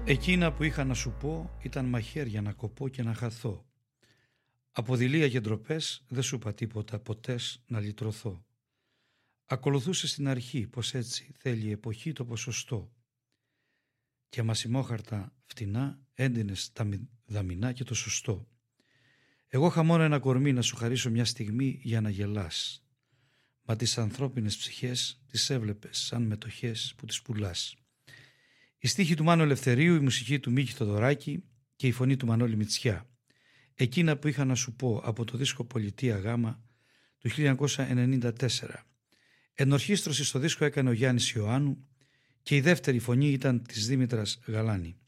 Εκείνα που είχα να σου πω ήταν μαχαίρια να κοπώ και να χαθώ. Από δειλία και ντροπές δεν σου είπα τίποτα ποτές να λυτρωθώ. Ακολουθούσε στην αρχή πως έτσι θέλει η εποχή το ποσοστό. Και μασιμόχαρτα φτηνά έντυνες τα δαμηνά και το σωστό. Εγώ είχα μόνο ένα κορμί να σου χαρίσω μια στιγμή για να γελάς. Μα τις ανθρώπινες ψυχές τις έβλεπες σαν μετοχές που τις πουλάς. Η στίχη του Μάνου Ελευθερίου, η μουσική του Μίκη Θοδωράκη και η φωνή του Μανώλη Μητσιά. Εκείνα που είχα να σου πω από το δίσκο Πολιτεία Γάμα του 1994. Ενορχήστρωση στο δίσκο έκανε ο Γιάννης Ιωάννου και η δεύτερη φωνή ήταν της Δήμητρας Γαλάνη.